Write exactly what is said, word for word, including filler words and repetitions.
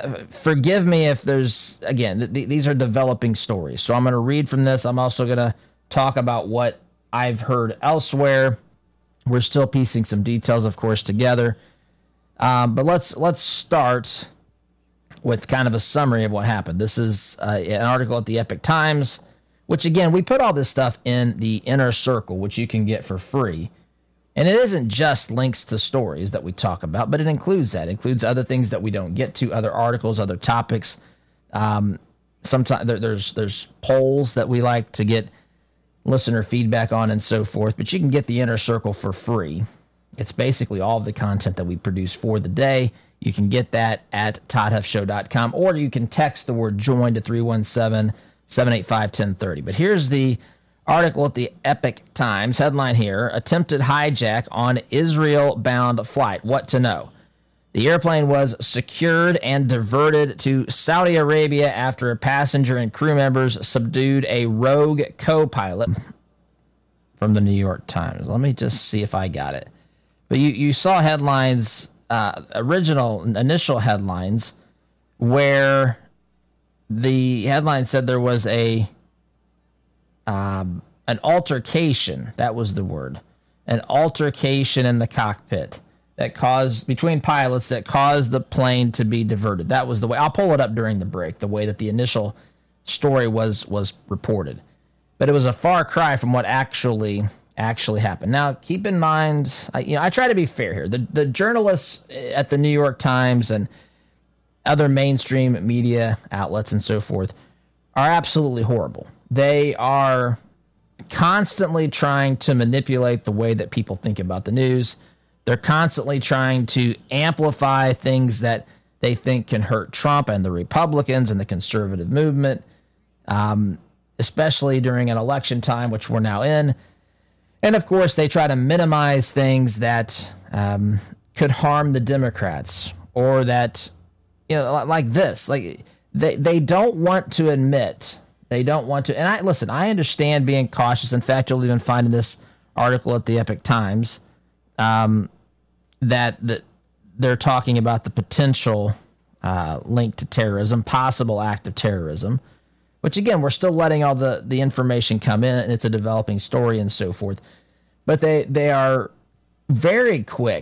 forgive me if there's, again, th- th- these are developing stories. So I'm going to read from this. I'm also going to talk about what I've heard elsewhere. We're still piecing some details, of course, together. Um, but let's let's start with kind of a summary of what happened. This is uh, an article at the Epoch Times, which, again, we put all this stuff in the Inner Circle, which you can get for free. And it isn't just links to stories that we talk about, but it includes that. It includes other things that we don't get to, other articles, other topics. Um, sometimes there, there's there's polls that we like to get listener feedback on and so forth, but you can get the Inner Circle for free. It's basically all of the content that we produce for the day. You can get that at todd huff show dot com, or you can text the word join to three one seven, seven eight five, one oh three oh. But here's the article at the Epoch Times, headline here, attempted hijack on Israel-bound flight. What to know? The airplane was secured and diverted to Saudi Arabia after a passenger and crew members subdued a rogue co-pilot. From the New York Times. Let me just see if I got it. But you, you saw headlines, uh, original, initial headlines, where the headline said there was a Um, an altercation, that was the word, an altercation in the cockpit that caused, between pilots, that caused the plane to be diverted. That was the way, I'll pull it up during the break, the way that the initial story was was reported. But it was a far cry from what actually actually happened. Now, keep in mind, I, you know, I try to be fair here. The, the journalists at the New York Times and other mainstream media outlets and so forth are absolutely horrible. They are constantly trying to manipulate the way that people think about the news. They're constantly trying to amplify things that they think can hurt Trump and the Republicans and the conservative movement, um, especially during an election time, which we're now in. And, of course, they try to minimize things that um, could harm the Democrats, or that, you know, like this. Like they, they don't want to admit... They don't want to, and I listen, I understand being cautious. In fact, you'll even find in this article at the Epoch Times um, that, that they're talking about the potential uh, link to terrorism, possible act of terrorism, which, again, we're still letting all the, the information come in, and it's a developing story and so forth. But they, they are very quick